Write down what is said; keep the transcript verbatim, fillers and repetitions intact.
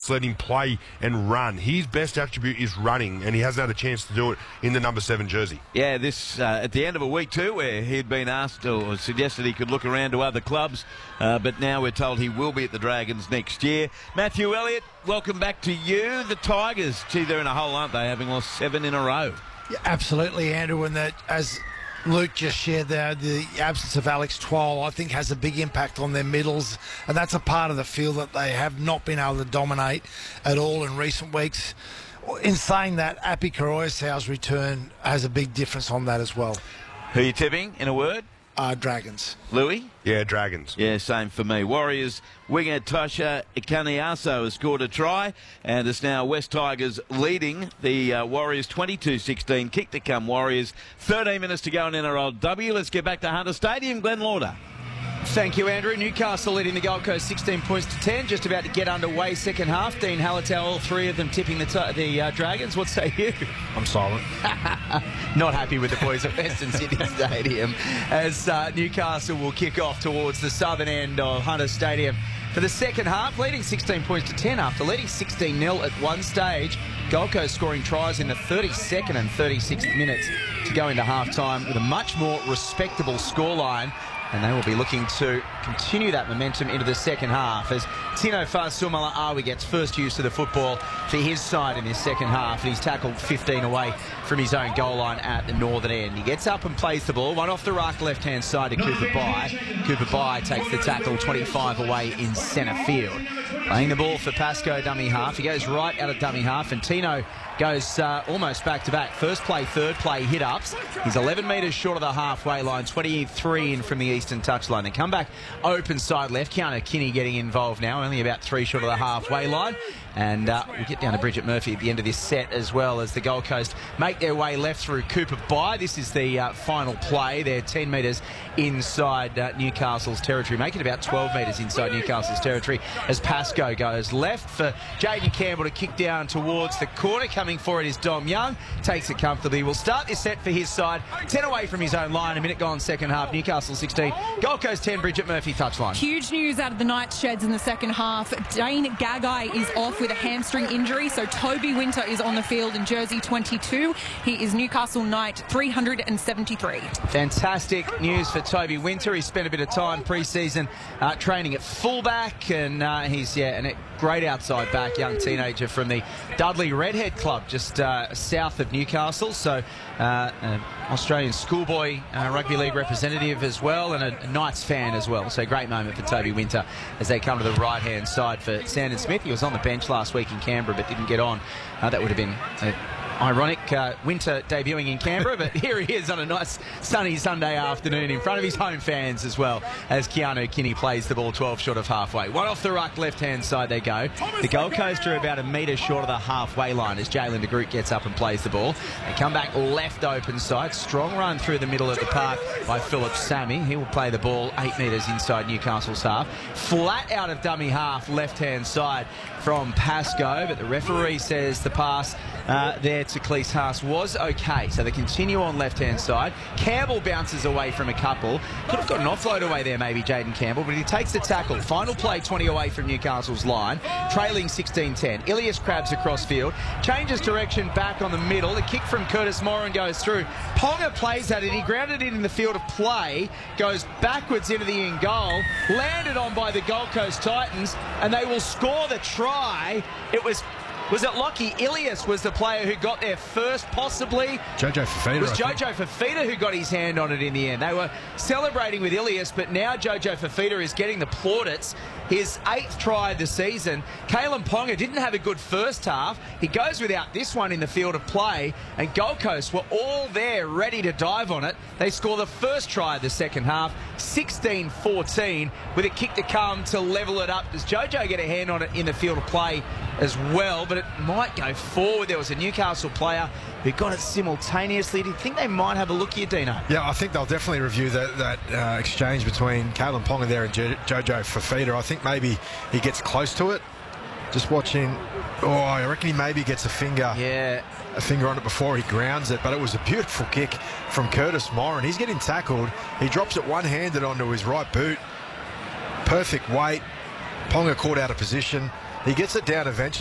let him play and run. His best attribute is running, and he hasn't had a chance to do it in the number seven jersey. Yeah, this uh, at the end of a week too, where he'd been asked or suggested he could look around to other clubs, uh, but now we're told he will be at the Dragons next year. Matthew Elliott, welcome back to you. The Tigers, gee, they're in a hole, aren't they, having lost seven in a row? Yeah, absolutely, Andrew, and that, as Luke just shared there, the absence of Alex Twal, I think, has a big impact on their middles, and that's a part of the field that they have not been able to dominate at all in recent weeks. In saying that, Api Koroisau's return has a big difference on that as well. Who are you tipping, in a word? Uh, Dragons. Louis? Yeah, Dragons. Yeah, same for me. Warriors winger Tosha Ikaniaso has scored a try, and it's now West Tigers leading the uh, Warriors twenty-two sixteen. Kick to come, Warriors. thirteen minutes to go in N R L W. Let's get back to Hunter Stadium. Glenn Lauder. Thank you, Andrew. Newcastle leading the Gold Coast sixteen points to ten. Just about to get underway second half. Dean Hallertau, all three of them tipping the, t- the uh, Dragons. What say you? I'm silent. Not happy with the boys at Western Sydney Stadium as uh, Newcastle will kick off towards the southern end of Hunter Stadium for the second half, leading sixteen points to ten after leading sixteen nil at one stage. Gold Coast scoring tries in the thirty-second and thirty-sixth minutes to go into half-time with a much more respectable scoreline. And they will be looking to continue that momentum into the second half as Tino Fa'asuamaleaui gets first use of the football for his side in this second half. And he's tackled fifteen away from his own goal line at the northern end. He gets up and plays the ball. One off the ruck left-hand side to Cooper Bye. Cooper Bye takes the tackle twenty-five away in centre field. Playing the ball for Pascoe dummy half. He goes right out of dummy half and Tino goes uh, almost back-to-back. First play, third play, hit-ups. He's eleven metres short of the halfway line, twenty-three in from the eastern touchline. They come back open side left. Keanu Kinney getting involved now, only about three short of the halfway line. And uh, we get down to Bridget Murphy at the end of this set as well as the Gold Coast make their way left through Cooper Bye. This is the uh, final play. They're ten metres inside uh, Newcastle's territory, making about twelve metres inside Newcastle's territory as Pascoe goes left for Jaden Campbell to kick down towards the corner. Coming for it is Dom Young. Takes it comfortably. We'll start this set for his side. ten away from his own line. A minute gone second half. Newcastle sixteen. Gold Coast ten. Bridget Murphy touchline. Huge news out of the Knights sheds in the second half. Dane Gagai is off with a hamstring injury, so Toby Winter is on the field in jersey twenty-two. He is Newcastle Knight three hundred seventy-three. Fantastic news for Toby Winter. He spent a bit of time pre-season uh, training at fullback, and uh, he's yeah, and a great outside back, young teenager from the Dudley Redhead Club, just uh, south of Newcastle. So uh, an Australian schoolboy uh, rugby league representative as well, and a, a Knights fan as well. So great moment for Toby Winter as they come to the right-hand side for Sandon Smith. He was on the bench last week in Canberra but didn't get on. Uh, that would have been uh, ironic, uh, Winter debuting in Canberra, but here he is on a nice sunny Sunday afternoon in front of his home fans as well as Keanu Kinney plays the ball twelve short of halfway. One off the ruck left-hand side they go. The Gold Coast are about a metre short of the halfway line as Jalen de Groot gets up and plays the ball. They come back left open side. Strong run through the middle of the park by Philip Sammy. He will play the ball eight metres inside Newcastle's half. Flat out of dummy half left-hand side from Pascoe, but the referee says the pass uh, there to Cleese Haas was okay. So they continue on left-hand side. Campbell bounces away from a couple. Could have got an offload away there maybe, Jaden Campbell, but he takes the tackle. Final play twenty away from Newcastle's line, trailing sixteen ten. Ilias Krabs across field, changes direction back on the middle. The kick from Curtis Moran goes through. Ponga plays at it. He grounded it in the field of play, goes backwards into the in goal, landed on by the Gold Coast Titans, and they will score the try. It was Was it Lockie Ilias was the player who got there first, possibly? Jojo Fafita. It was Jojo Fafita who got his hand on it in the end. They were celebrating with Ilias, but now Jojo Fafita is getting the plaudits. His eighth try of the season. Kalen Ponga didn't have a good first half. He goes without this one in the field of play, and Gold Coast were all there ready to dive on it. They score the first try of the second half, sixteen fourteen, with a kick to come to level it up. Does Jojo get a hand on it in the field of play as well? But it might go forward. There was a Newcastle player who got it simultaneously. Do you think they might have a look here, Dino? Yeah, I think they'll definitely review that, that uh, exchange between Kalen Ponga there and jo Jojo Fafita. I think maybe he gets close to it. Just watching. Oh, I reckon he maybe gets a finger. Yeah. A finger on it before he grounds it. But it was a beautiful kick from Curtis Moran. He's getting tackled. He drops it one-handed onto his right boot. Perfect weight. Ponga caught out of position. He gets it down eventually.